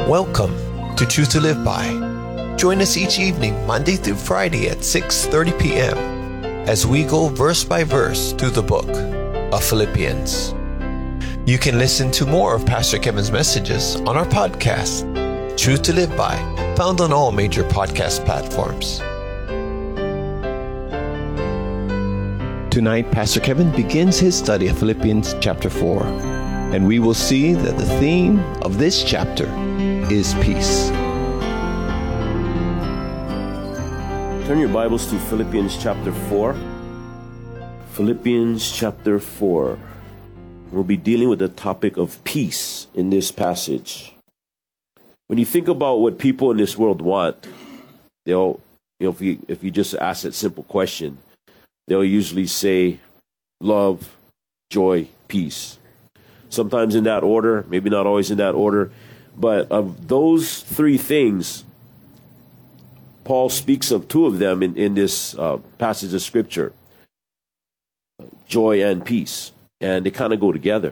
Welcome to Truth to Live By. Join us each evening, Monday through Friday at 6:30 p.m. as we go verse by verse through the book of Philippians. You can listen to more of Pastor Kevin's messages on our podcast, Truth to Live By, found on all major podcast platforms. Tonight, Pastor Kevin begins his study of Philippians chapter 4, and we will see that the theme of this chapter is peace. Turn your Bibles to Philippians chapter 4. Philippians chapter 4. We'll be dealing with the topic of peace in this passage. When you think about what people in this world want, they'll, if you just ask that simple question, they'll usually say love, joy, peace. Sometimes in that order, maybe not always in that order. But of those three things, Paul speaks of two of them in this passage of Scripture, joy and peace. And they kind of go together.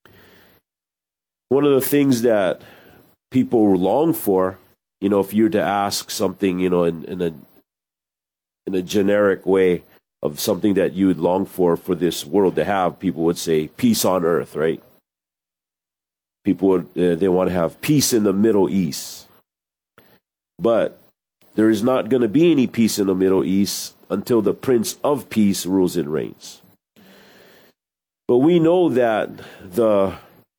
One of the things that people long for, if you were to ask something, in a generic way of something that you would long for this world to have, people would say peace on earth, right? People would they want to have peace in the Middle East. But there is not going to be any peace in the Middle East until the Prince of Peace rules and reigns. But we know that the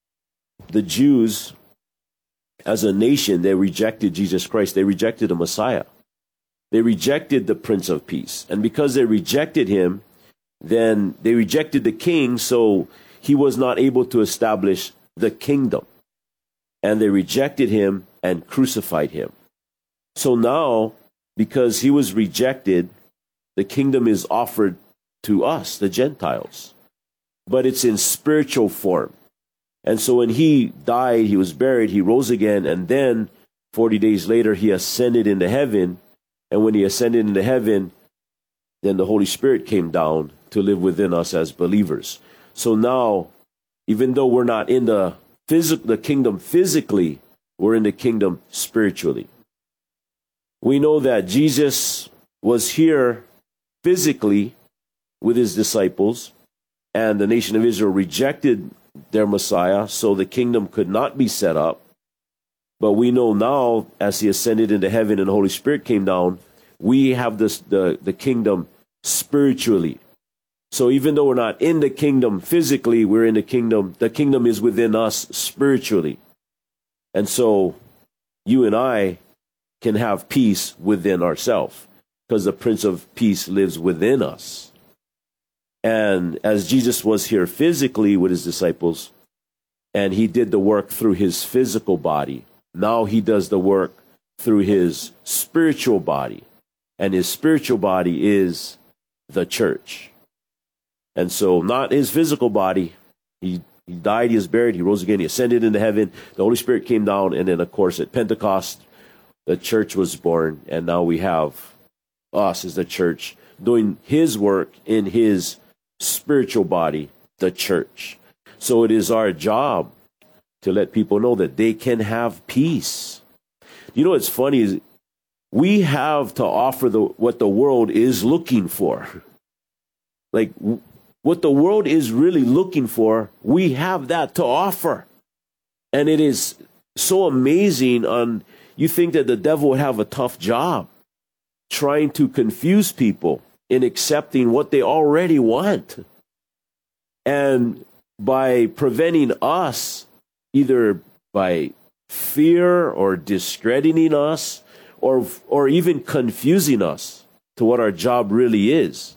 Jews, as a nation, they rejected Jesus Christ. They rejected the Messiah. They rejected the Prince of Peace. And because they rejected him, then they rejected the king, so he was not able to establish the kingdom. And they rejected him and crucified him. So now, because he was rejected, the kingdom is offered to us, the Gentiles. But it's in spiritual form. And so when he died, he was buried, he rose again, and then 40 days later, he ascended into heaven. And when he ascended into heaven, then the Holy Spirit came down to live within us as believers. So now, even though we're not in the kingdom physically, we're in the kingdom spiritually. We know that Jesus was here physically with his disciples, and the nation of Israel rejected their Messiah, so the kingdom could not be set up. But we know now, as he ascended into heaven and the Holy Spirit came down, we have the kingdom spiritually. So even though we're not in the kingdom physically, we're in the kingdom. The kingdom is within us spiritually. And so you and I can have peace within ourselves because the Prince of Peace lives within us. And as Jesus was here physically with his disciples, and he did the work through his physical body, now he does the work through his spiritual body. And his spiritual body is the church. And so not his physical body. He died, he was buried, he rose again, he ascended into heaven. The Holy Spirit came down, and then, of course, at Pentecost, the church was born. And now we have us as the church doing his work in his spiritual body, the church. So it is our job to let people know that they can have peace. What's funny is we have to offer what the world is looking for. Like what the world is really looking for, we have that to offer. And it is so amazing. You think that the devil would have a tough job trying to confuse people in accepting what they already want. And by preventing us, either by fear or discrediting us, or even confusing us to what our job really is,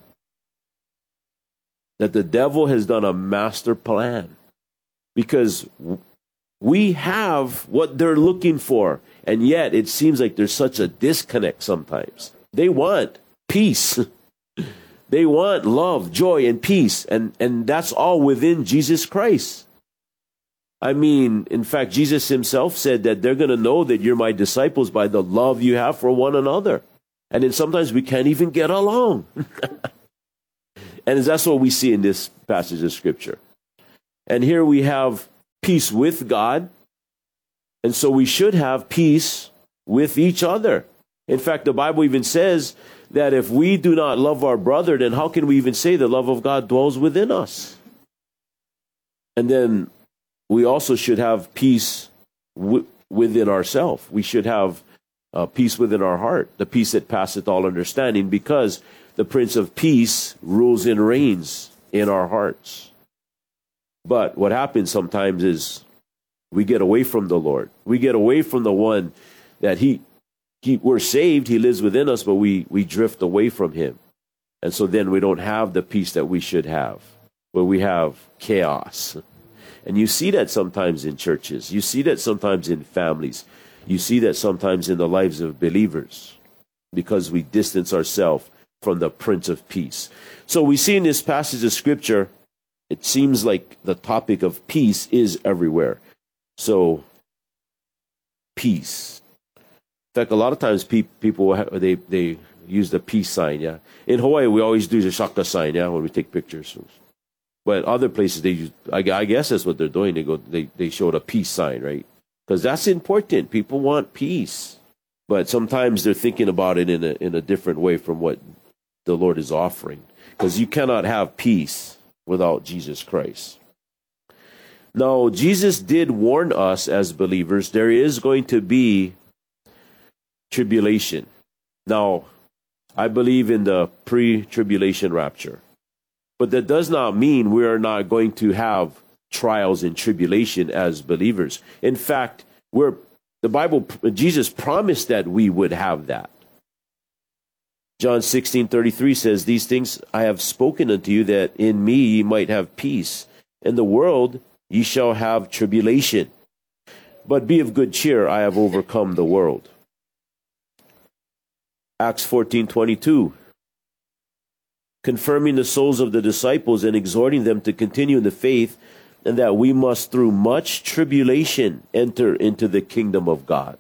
that the devil has done a master plan. Because we have what they're looking for, and yet it seems like there's such a disconnect sometimes. They want peace. They want love, joy, and peace, and that's all within Jesus Christ. I mean, in fact, Jesus himself said that they're going to know that you're my disciples by the love you have for one another. And then sometimes we can't even get along. And that's what we see in this passage of Scripture. And here we have peace with God, And so we should have peace with each other. In fact, the Bible even says that if we do not love our brother, then how can we even say the love of God dwells within us? And then we also should have peace within ourselves. We should have peace within our heart, the peace that passeth all understanding, because the Prince of Peace rules and reigns in our hearts. But what happens sometimes is we get away from the Lord. We get away from the one that we're saved, he lives within us, but we drift away from him. And so then we don't have the peace that we should have, where we have chaos. And you see that sometimes in churches. You see that sometimes in families. You see that sometimes in the lives of believers, because we distance ourselves from the Prince of Peace. So we see in this passage of Scripture, it seems like the topic of peace is everywhere. So, peace. In fact, a lot of times people they use the peace sign. Yeah, in Hawaii we always do the shaka sign. Yeah, when we take pictures. But other places they use. I guess that's what they're doing. They show the peace sign, right? Because that's important. People want peace, but sometimes they're thinking about it in a different way from what the Lord is offering. Because you cannot have peace without Jesus Christ. Now, Jesus did warn us as believers there is going to be tribulation. Now, I believe in the pre-tribulation rapture. But that does not mean we are not going to have trials and tribulation as believers. In fact, Jesus promised that we would have that. John 16:33 says, "These things I have spoken unto you, that in me ye might have peace. In the world ye shall have tribulation. But be of good cheer, I have overcome the world." Acts 14:22, confirming the souls of the disciples and exhorting them to continue in the faith, and that we must through much tribulation enter into the kingdom of God.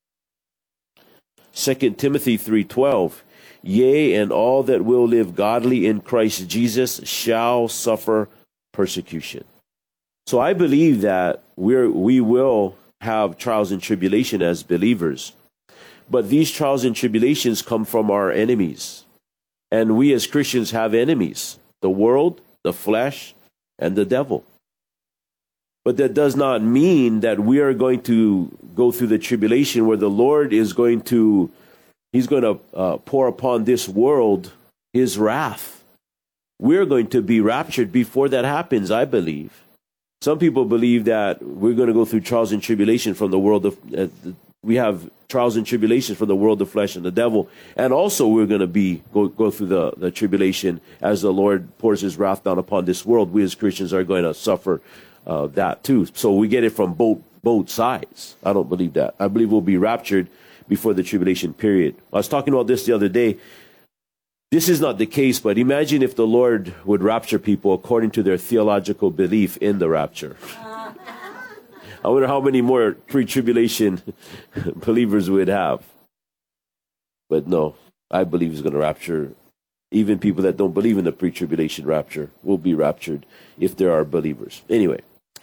2 Timothy 3:12, "Yea, and all that will live godly in Christ Jesus shall suffer persecution." So I believe that we will have trials and tribulation as believers. But these trials and tribulations come from our enemies. And we as Christians have enemies: the world, the flesh, and the devil. But that does not mean that we are going to go through the tribulation where the Lord is going to pour upon this world his wrath. We're going to be raptured before that happens, I believe. Some people believe that we're going to go through trials and tribulation from the world of we have trials and tribulations from the world, the flesh, and the devil. And also we're going to go through the tribulation as the Lord pours his wrath down upon this world. We as Christians are going to suffer that too. So we get it from both sides. I don't believe that. I believe we'll be raptured before the tribulation period. I was talking about this the other day. This is not the case, but imagine if the Lord would rapture people according to their theological belief in the rapture. I wonder how many more pre-tribulation believers we'd have. But no, I believe he's going to rapture. Even people that don't believe in the pre-tribulation rapture will be raptured if there are believers. Anyway,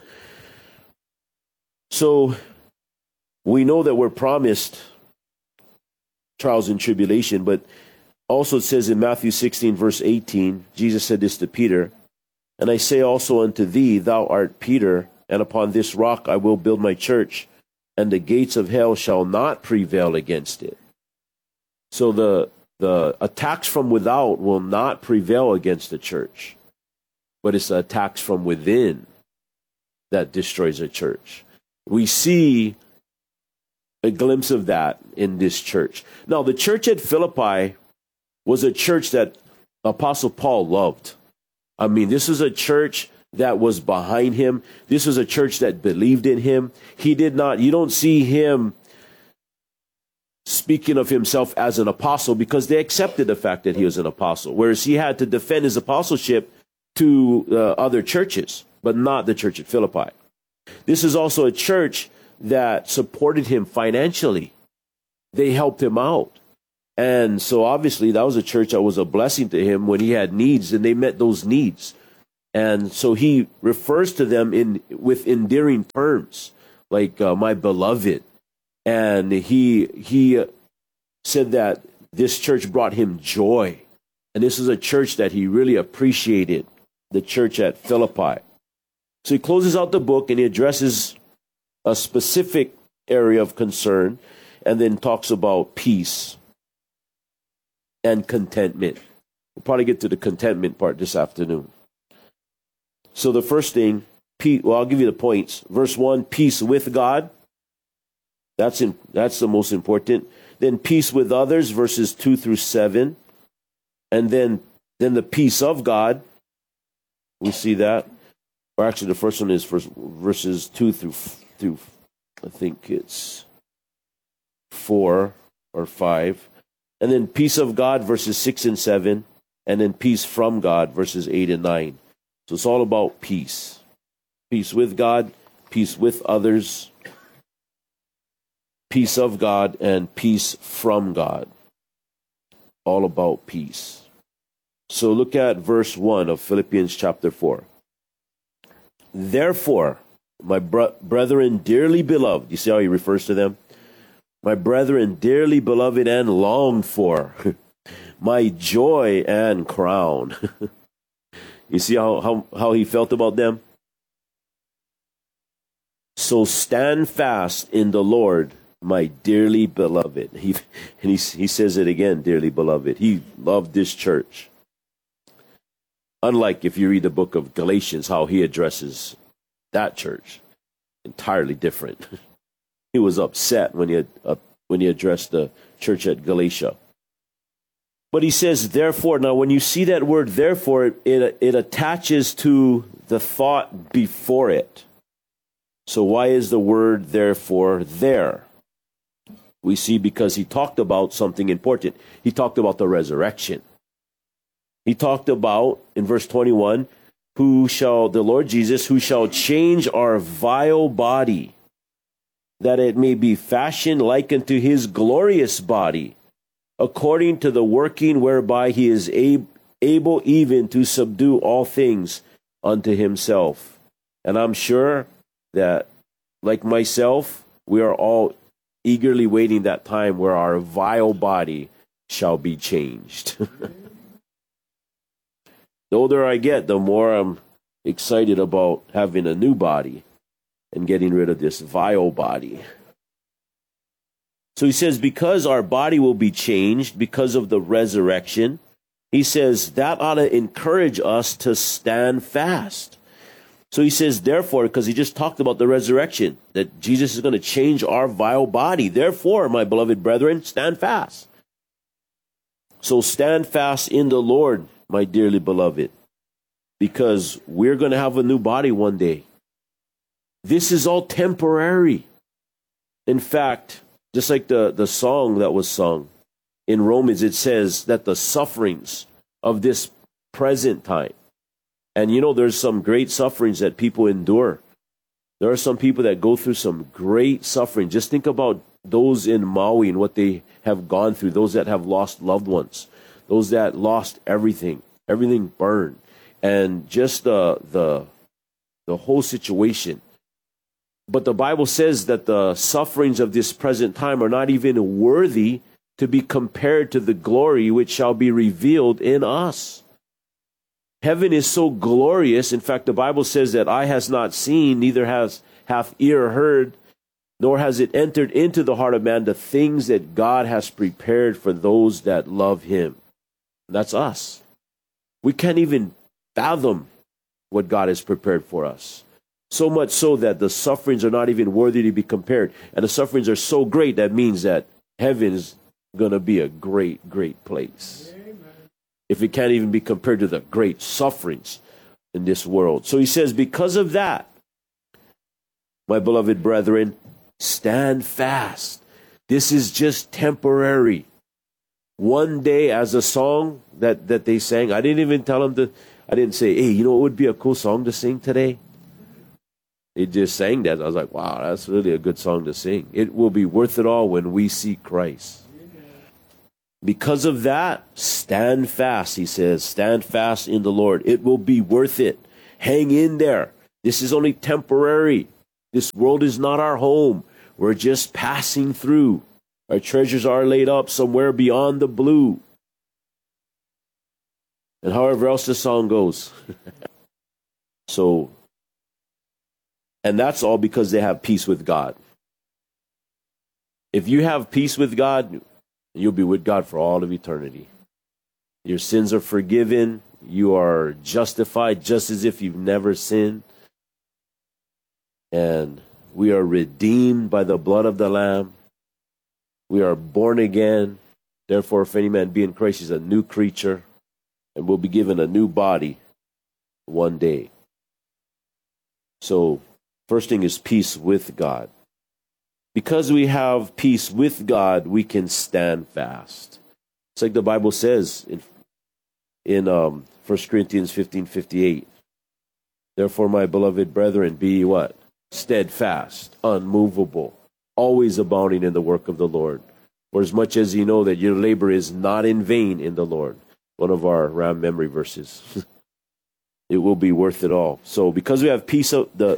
so we know that we're promised trials and tribulation, but also it says in Matthew 16, verse 18, Jesus said this to Peter, "And I say also unto thee, thou art Peter, and upon this rock I will build my church, and the gates of hell shall not prevail against it." So the attacks from without will not prevail against the church, but it's the attacks from within that destroys a church. We see a glimpse of that in this church. Now, the church at Philippi was a church that Apostle Paul loved. I mean, this was a church that was behind him. This was a church that believed in him. You don't see him speaking of himself as an apostle because they accepted the fact that he was an apostle, whereas he had to defend his apostleship to other churches, but not the church at Philippi. This is also a church that supported him financially. They helped him out. And so obviously that was a church that was a blessing to him when he had needs, and they met those needs. And so he refers to them with endearing terms, like my beloved. And he said that this church brought him joy. And this is a church that he really appreciated, the church at Philippi. So he closes out the book and he addresses a specific area of concern and then talks about peace and contentment. We'll probably get to the contentment part this afternoon. So the first thing, I'll give you the points. Verse 1, peace with God. That's the most important. Then peace with others, verses 2 through 7. And then the peace of God. We see that. Or actually, the first one is verses 2 through I think it's 4 or 5. And then peace of God, verses 6 and 7. And then peace from God, verses 8 and 9. So it's all about peace. Peace with God, peace with others, peace of God, and peace from God. All about peace. So look at verse 1 of Philippians chapter 4. Therefore, my brethren dearly beloved, you see how he refers to them? My brethren dearly beloved and longed for, my joy and crown. You see how he felt about them? So stand fast in the Lord, my dearly beloved. He says it again, dearly beloved. He loved this church. Unlike if you read the book of Galatians, how he addresses that church. Entirely different. He was upset when he addressed the church at Galatia. But he says, therefore. Now, when you see that word, therefore, it attaches to the thought before it. So why is the word therefore there? We see because he talked about something important. He talked about the resurrection. He talked about, in verse 21, the Lord Jesus, who shall change our vile body, that it may be fashioned like unto his glorious body, according to the working whereby he is able even to subdue all things unto himself. And I'm sure that, like myself, we are all eagerly waiting that time where our vile body shall be changed. The older I get, the more I'm excited about having a new body and getting rid of this vile body. So he says, because our body will be changed because of the resurrection, he says that ought to encourage us to stand fast. So he says, therefore, because he just talked about the resurrection, that Jesus is going to change our vile body. Therefore, my beloved brethren, stand fast. So stand fast in the Lord, my dearly beloved, because we're going to have a new body one day. This is all temporary. In fact, just like the song that was sung in Romans, it says that the sufferings of this present time, and there's some great sufferings that people endure. There are some people that go through some great suffering. Just think about those in Maui and what they have gone through, those that have lost loved ones, those that lost everything burned, and just the whole situation. But the Bible says that the sufferings of this present time are not even worthy to be compared to the glory which shall be revealed in us. Heaven is so glorious. In fact, the Bible says that eye has not seen, neither hath ear heard, nor has it entered into the heart of man the things that God has prepared for those that love him. That's us. We can't even fathom what God has prepared for us. So much so that the sufferings are not even worthy to be compared. And the sufferings are so great, that means that heaven is going to be a great, great place. Amen. If it can't even be compared to the great sufferings in this world. So he says, because of that, my beloved brethren, stand fast. This is just temporary. One day, as a song that they sang, I didn't even tell them I didn't say, hey, it would be a cool song to sing today? They just sang that. I was like, wow, that's really a good song to sing. It will be worth it all when we see Christ. Amen. Because of that, stand fast, he says. Stand fast in the Lord. It will be worth it. Hang in there. This is only temporary. This world is not our home. We're just passing through. Our treasures are laid up somewhere beyond the blue. And however else the song goes. And that's all because they have peace with God. If you have peace with God, you'll be with God for all of eternity. Your sins are forgiven. You are justified just as if you've never sinned. And we are redeemed by the blood of the Lamb. We are born again. Therefore, if any man be in Christ, he's a new creature and will be given a new body one day. So, first thing is peace with God. Because we have peace with God, we can stand fast. It's like the Bible says in 1 Corinthians 15:58. Therefore, my beloved brethren, be what? Steadfast, unmovable, always abounding in the work of the Lord. For as much as you know that your labor is not in vain in the Lord. One of our RAM memory verses. It will be worth it all. So because we have peace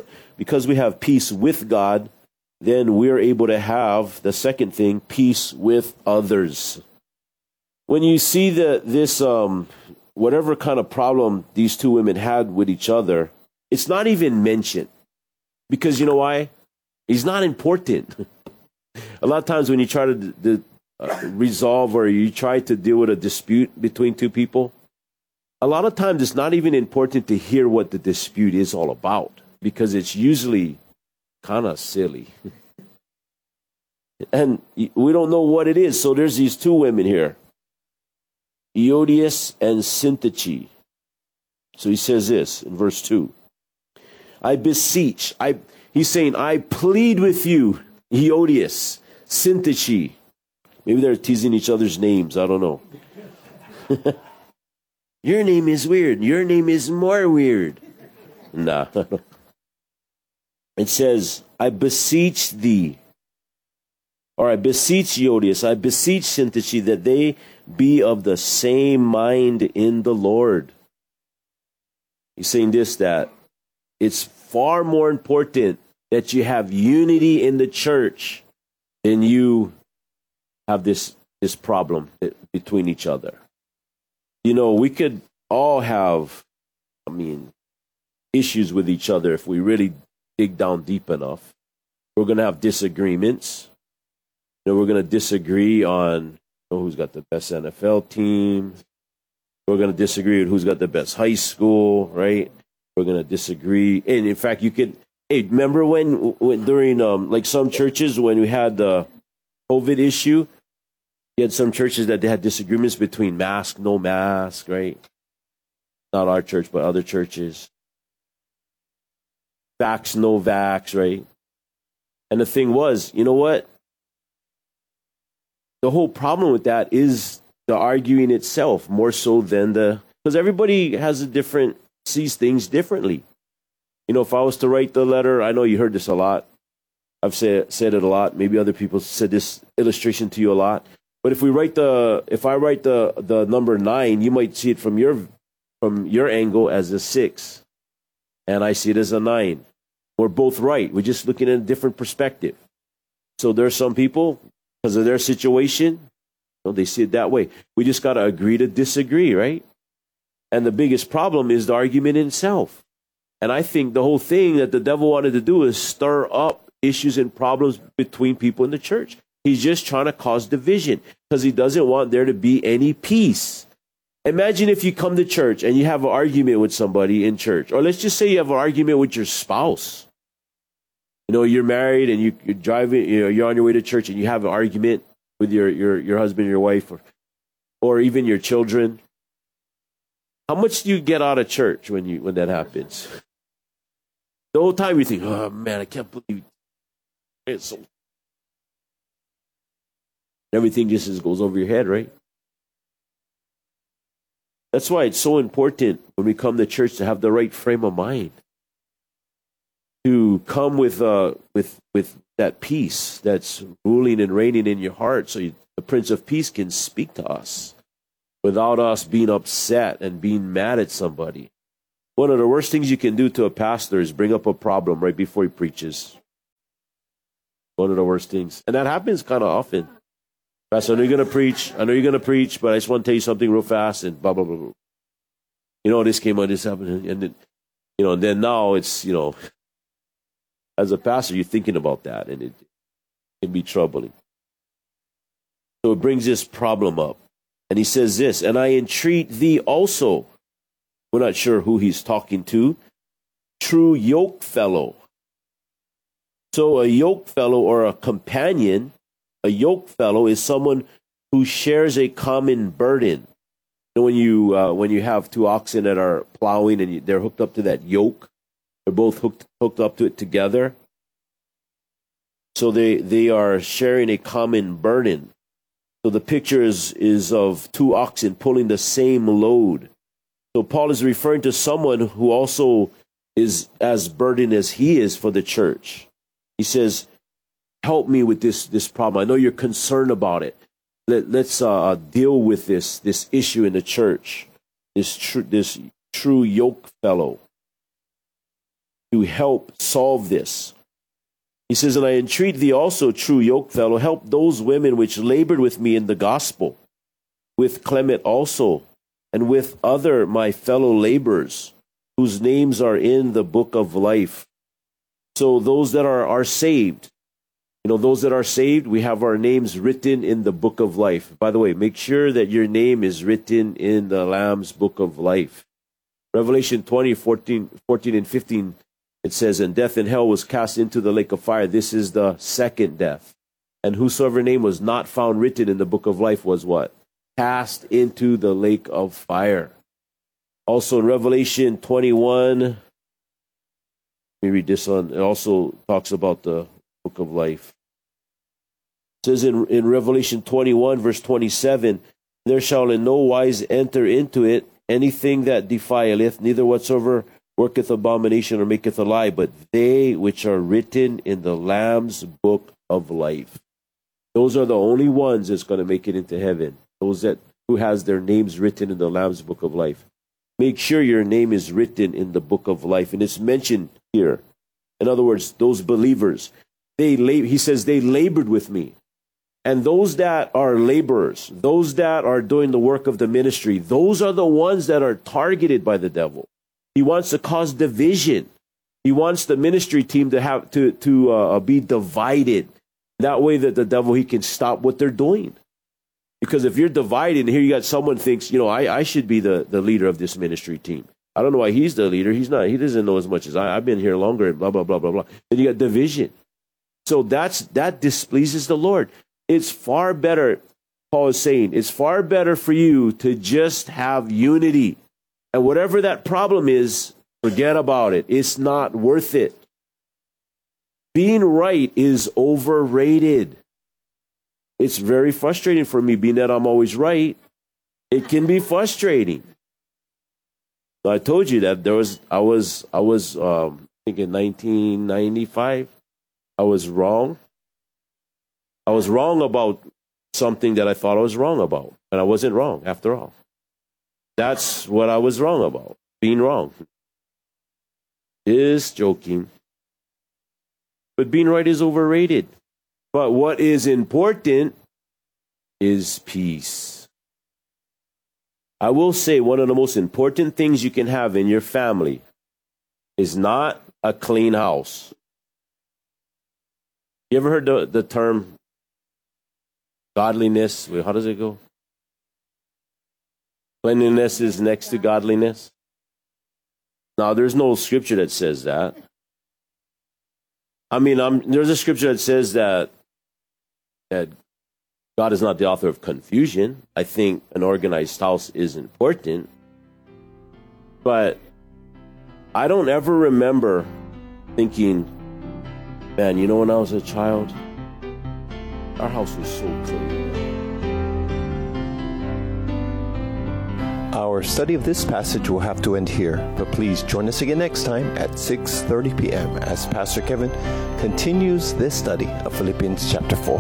with God, then we're able to have the second thing, peace with others. When you see this whatever kind of problem these two women had with each other, it's not even mentioned. Because you know why? It's not important. A lot of times when you try to resolve or you try to deal with a dispute between two people, a lot of times it's not even important to hear what the dispute is all about, because it's usually kind of silly. And we don't know what it is. So there's these two women here, Euodias and Syntyche. So he says this in verse 2. I beseech, he's saying, I plead with you, Euodias, Syntyche. Maybe they're teasing each other's names. I don't know. Your name is weird. Your name is more weird. Nah. It says, I beseech thee, or I beseech Euodias, I beseech Syntyche that they be of the same mind in the Lord. He's saying this, that it's far more important that you have unity in the church than you have this problem between each other. You know, we could all have, issues with each other if we really dig down deep enough. We're going to have disagreements. You know, we're going to disagree on who's got the best NFL team. We're going to disagree with who's got the best high school, right? We're going to disagree. And in fact, you could, remember when during, like some churches, when we had the COVID issue, you had some churches that they had disagreements between mask, no mask, right? Not our church, but other churches. Vax, no vax, right? And the thing was, you know what? The whole problem with that is the arguing itself, more so than because everybody sees things differently. You know, if I was to write the letter, I know you heard this a lot. I've said it a lot. Maybe other people said this illustration to you a lot. But if I write the number 9, you might see it from your angle as a 6, and I see it as a 9. We're both right. We're just looking at a different perspective. So there are some people, because of their situation, they see it that way. We just got to agree to disagree, right? And the biggest problem is the argument itself. And I think the whole thing that the devil wanted to do is stir up issues and problems between people in the church. He's just trying to cause division because he doesn't want there to be any peace. Imagine if you come to church and you have an argument with somebody in church, or let's just say you have an argument with your spouse. You know, you're married and you're driving, you're on your way to church and you have an argument with your husband, your wife, or even your children. How much do you get out of church when that happens? The whole time you think, oh man, I can't believe it's so. Everything just goes over your head, right? That's why it's so important when we come to church to have the right frame of mind, to come with that peace that's ruling and reigning in your heart, so the Prince of Peace can speak to us without us being upset and being mad at somebody. One of the worst things you can do to a pastor is bring up a problem right before he preaches. One of the worst things. And that happens kind of often. Pastor, I know you're going to preach, but I just want to tell you something real fast and blah, blah, blah, blah. You know, this came out, this happened. And then, and then now it's, as a pastor, you're thinking about that, and it can be troubling. So it brings this problem up. And he says this, and I entreat thee also. We're not sure who he's talking to. True yoke fellow. So a yoke fellow or a companion, a yoke fellow is someone who shares a common burden. When you have two oxen that are plowing and they're hooked up to that yoke, they're both hooked up to it together. So they are sharing a common burden. So the picture is of two oxen pulling the same load. So Paul is referring to someone who also is as burdened as he is for the church. He says, help me with this problem. I know you're concerned about it. Let's deal with this issue in the church. This true yoke fellow to help solve this. He says, and I entreat thee also, true yoke fellow, help those women which labored with me in the gospel, with Clement also, and with other my fellow laborers, whose names are in the book of life. So those that are saved, those that are saved, we have our names written in the book of life. By the way, make sure that your name is written in the Lamb's book of life. Revelation 20, 14 and 15, it says, and death and hell was cast into the lake of fire. This is the second death. And whosoever name was not found written in the book of life was what? Cast into the lake of fire. Also in Revelation 21, let me read this one. It also talks about the book of life. It says in Revelation 21, verse 27, there shall in no wise enter into it anything that defileth, neither whatsoever worketh abomination or maketh a lie, but they which are written in the Lamb's book of life. Those are the only ones that's going to make it into heaven. Those who has their names written in the Lamb's book of life. Make sure your name is written in the book of life. And it's mentioned here. In other words, those believers, he says they labored with me. And those that are laborers, those that are doing the work of the ministry, those are the ones that are targeted by the devil. He wants to cause division. He wants the ministry team to have to be divided. That way that the devil, he can stop what they're doing. Because if you're divided, and here you got someone thinks, I should be the leader of this ministry team. I don't know why he's the leader. He's not. He doesn't know as much as I've been here longer, and blah, blah, blah, blah, blah. Then you got division. So that displeases the Lord. It's far better, Paul is saying, it's far better for you to just have unity. And whatever that problem is, forget about it. It's not worth it. Being right is overrated. It's very frustrating for me, being that I'm always right. It can be frustrating. I told you that I was in 1995, I was wrong. I was wrong about something that I thought I was wrong about, and I wasn't wrong after all. That's what I was wrong about, being wrong. Just joking. But being right is overrated. But what is important is peace. I will say one of the most important things you can have in your family is not a clean house. You ever heard the term godliness? How does it go? Cleanliness is next to godliness. Now, there's no scripture that says that. I mean, there's a scripture that says that God is not the author of confusion. I think an organized house is important. But I don't ever remember thinking, man, when I was a child, our house was so clean. Our study of this passage will have to end here, but please join us again next time at 6:30 p.m. as Pastor Kevin continues this study of Philippians chapter 4.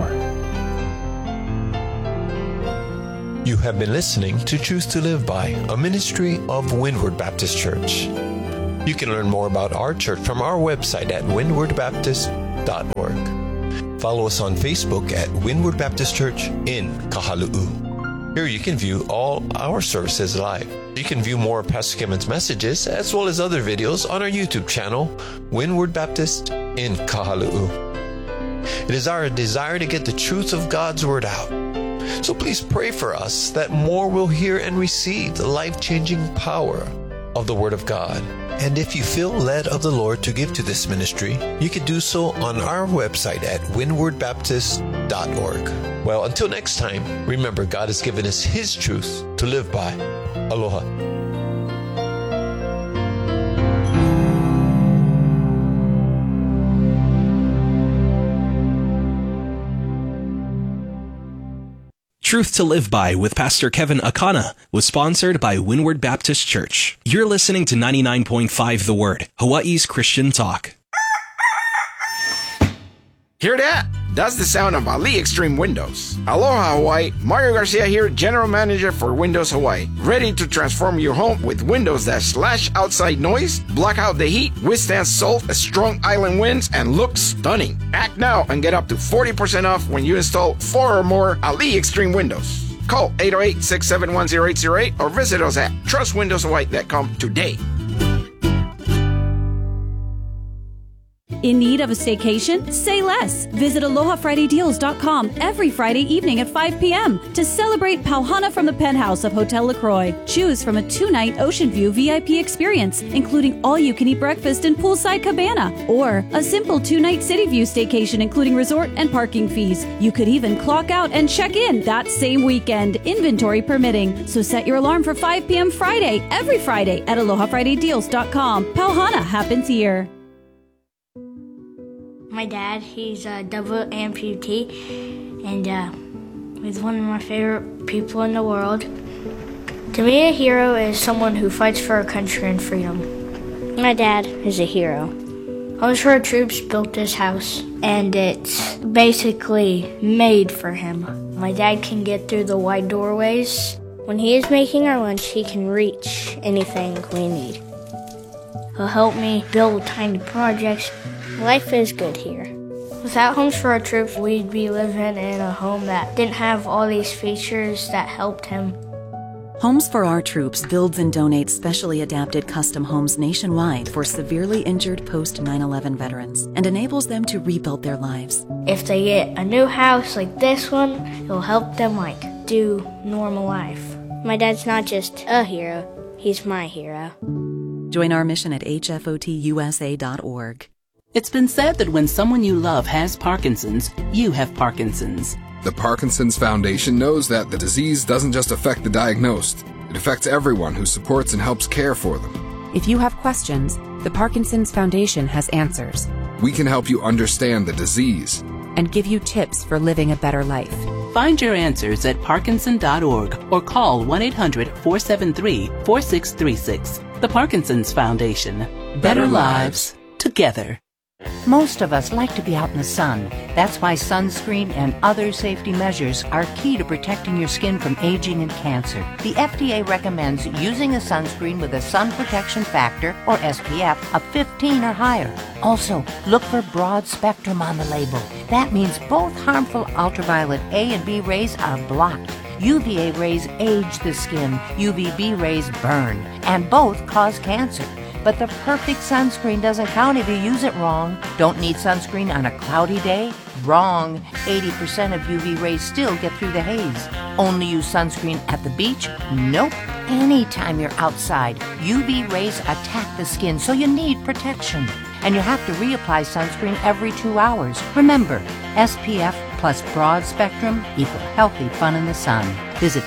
You have been listening to Truth to Live By, a ministry of Windward Baptist Church. You can learn more about our church from our website at windwardbaptist.org. Follow us on Facebook at Windward Baptist Church in Kahalu'u. Here you can view all our services live. You can view more of Pastor Kevin's messages as well as other videos on our YouTube channel, Windward Baptist in Kahalu'u. It is our desire to get the truth of God's Word out. So please pray for us that more will hear and receive the life-changing power of the Word of God. And if you feel led of the Lord to give to this ministry, you can do so on our website at windwardbaptist.org. Well, until next time, remember God has given us His truth to live by. Aloha. Truth to Live By with Pastor Kevin Akana was sponsored by Windward Baptist Church. You're listening to 99.5 The Word, Hawaii's Christian talk. Hear that? That's the sound of Ali Extreme Windows. Aloha, Hawaii. Mario Garcia here, General Manager for Windows Hawaii. Ready to transform your home with windows that slash outside noise, block out the heat, withstand salt, strong island winds, and look stunning. Act now and get up to 40% off when you install 4 or more Ali Extreme Windows. Call 808-671-0808 or visit us at trustwindowshawaii.com today. In need of a staycation? Say less. Visit AlohaFridayDeals.com every Friday evening at 5 p.m. to celebrate Pauhana from the penthouse of Hotel LaCroix. Choose from a 2-night Ocean View VIP experience, including all-you-can-eat breakfast and poolside cabana, or a simple 2-night City View staycation, including resort and parking fees. You could even clock out and check in that same weekend, inventory permitting. So set your alarm for 5 p.m. Friday, every Friday at AlohaFridayDeals.com. Pauhana happens here. My dad, he's a double amputee, and he's one of my favorite people in the world. To me, a hero is someone who fights for our country and freedom. My dad is a hero. Homes for Our Troops built this house, and it's basically made for him. My dad can get through the wide doorways. When he is making our lunch, he can reach anything we need. He'll help me build tiny projects. Life is good here. Without Homes for Our Troops, we'd be living in a home that didn't have all these features that helped him. Homes for Our Troops builds and donates specially adapted custom homes nationwide for severely injured post-9/11 veterans and enables them to rebuild their lives. If they get a new house like this one, it'll help them do normal life. My dad's not just a hero, he's my hero. Join our mission at hfotusa.org. It's been said that when someone you love has Parkinson's, you have Parkinson's. The Parkinson's Foundation knows that the disease doesn't just affect the diagnosed. It affects everyone who supports and helps care for them. If you have questions, the Parkinson's Foundation has answers. We can help you understand the disease and give you tips for living a better life. Find your answers at Parkinson.org or call 1-800-473-4636. The Parkinson's Foundation. Better lives together. Most of us like to be out in the sun. That's why sunscreen and other safety measures are key to protecting your skin from aging and cancer. The FDA recommends using a sunscreen with a sun protection factor, or SPF, of 15 or higher. Also, look for broad spectrum on the label. That means both harmful ultraviolet A and B rays are blocked. UVA rays age the skin, UVB rays burn, and both cause cancer. But the perfect sunscreen doesn't count if you use it wrong. Don't need sunscreen on a cloudy day? Wrong. 80% of UV rays still get through the haze. Only use sunscreen at the beach? Nope. Anytime you're outside, UV rays attack the skin, so you need protection. And you have to reapply sunscreen every 2 hours. Remember, SPF plus broad spectrum equal healthy fun in the sun. Visit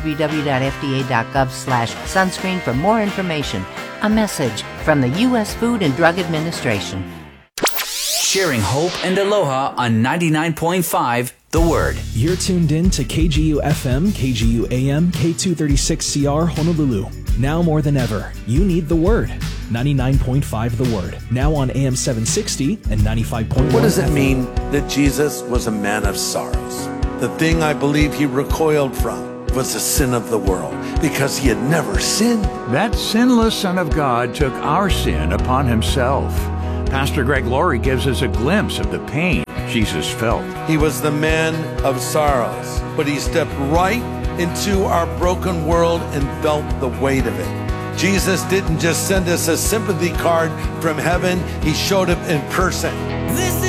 www.fda.gov/sunscreen for more information. A message from the U.S. Food and Drug Administration. Sharing hope and aloha on 99.5 The Word. You're tuned in to KGU FM, KGU AM, K236CR Honolulu. Now more than ever, you need The Word. 99.5 The Word. Now on AM 760 and 95.1. What does it mean that Jesus was a man of sorrows? The thing I believe he recoiled from was the sin of the world, because he had never sinned. That sinless Son of God took our sin upon himself. Pastor Greg Laurie gives us a glimpse of the pain, Jesus felt. He was the man of sorrows, but he stepped right into our broken world and felt the weight of it. Jesus didn't just send us a sympathy card from heaven, he showed up in person.